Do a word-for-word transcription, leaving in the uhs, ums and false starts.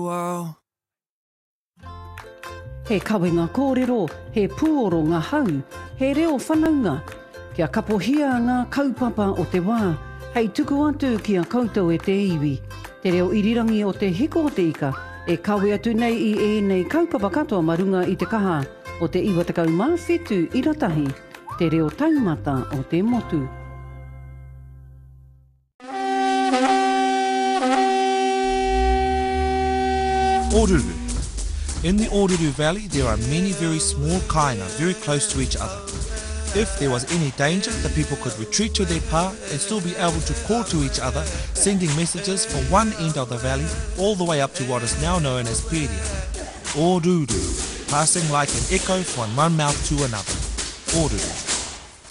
world. He kawenga kōrero, he puoro ngā hau, he reo whanaunga. Kia kapohia ngā kaupapa o te wā, hei tuku atu kia koutou e te iwi. Te reo irirangi o te hiko o te ika, e kawe atu nei i e nei kaupapa katoa marunga i te kaha o te iwa takau mawhetu i ratahi, te reo taumata o te motu. Oruru. In the Oruru Valley, there are many very small kainga very close to each other. If there was any danger, the people could retreat to their pa and still be able to call to each other, sending messages from one end of the valley all the way up to what is now known as Peria. Oruru, passing like an echo from one mouth to another. Oruru.